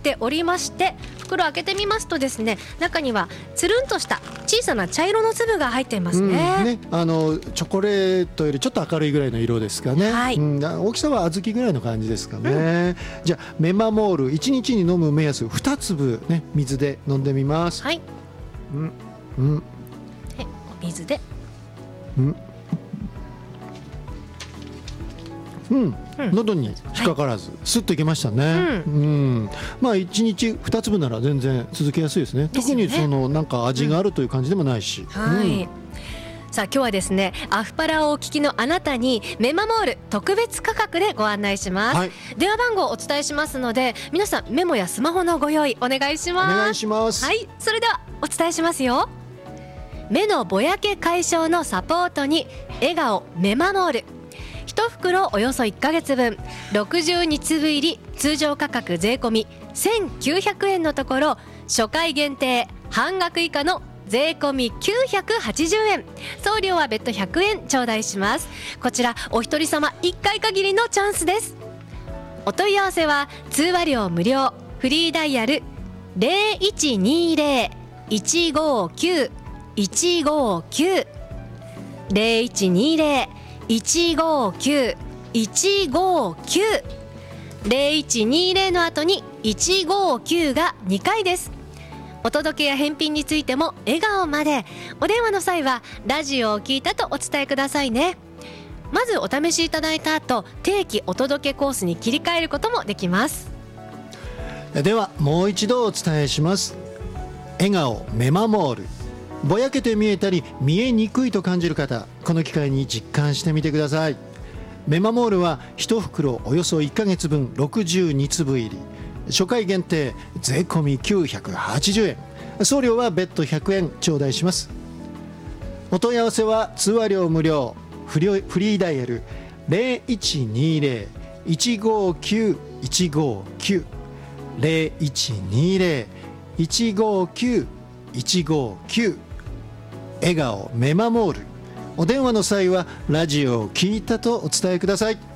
っておりまして、袋開けてみますとですね、中にはつるんとした小さな茶色の粒が入っていますね。 チョコレートよりちょっと明るいぐらいの色ですかね、 はい。 大きさは小豆ぐらいの感じですかね、じゃあメマモール1日に飲む目安2粒、ね、水で飲んでみます。 はい、 うん、 でお水で、 喉に引っかからず、スッといけましたね、まあ1日2粒なら全然続けやすいですね。 ですよね。 特になんか味があるという感じでもないし、 はい。さあ今日はですね、アフパラをお聞きのあなたにメマモール特別価格でご案内します、 はい、 電話番号をお伝えしますので、皆さんメモやスマホのご用意お願いします。 お願いします。 はい、それではお伝えしますよ。目のぼやけ解消のサポートに笑顔メマモール、1袋およそ1ヶ月分、62粒入り、通常価格税込み1900円のところ、初回限定半額以下の税込み980円、送料は別途100円頂戴します。こちらお一人様1回限りのチャンスです。お問い合わせは通話料無料、フリーダイヤル 0120-159-159 0120-159-159 0120の後に159が2回です。お届けや返品についても笑顔まで。お電話の際はラジオを聞いたとお伝えくださいね。まずお試しいただいた後、定期お届けコースに切り替えることもできます。 ではもう一度お伝えします。笑顔メマモール、ぼやけて見えたり見えにくいと感じる方、この機会に実感してみてください。メマモールは1袋およそ1ヶ月分62粒入り、初回限定税込み980円、送料は別途100円頂戴します。お問い合わせは通話料無料、フリーダイヤル 0120-159-159 0120-159-159、笑顔メマモール。お電話の際はラジオを聞いたとお伝えください。